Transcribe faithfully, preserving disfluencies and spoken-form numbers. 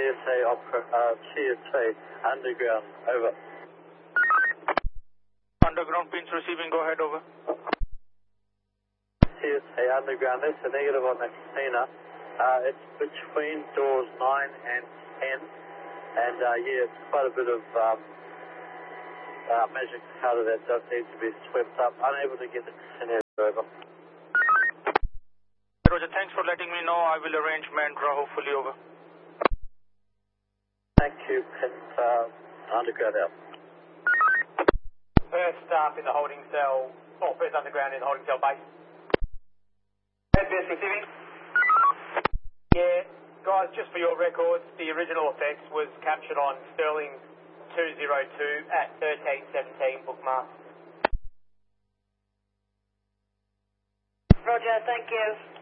S A, opera, uh, C S A, underground, over. Underground pins receiving, go ahead, over. C S A, underground, that's a negative on the casino. Uh, it's between doors nine and ten, and uh, yeah, it's quite a bit of um, uh, magic powder that does need to be swept up. Unable to get the casino, over. Roger, thanks for letting me know. I will arrange Mantra, hopefully, over. Thank you, and uh, underground out. First staff in the holding cell, or first underground in the holding cell base. Adverse receiving. Yeah, guys, just for your records, the original offence was captured on Sterling two zero two at thirteen seventeen bookmark. Roger, thank you.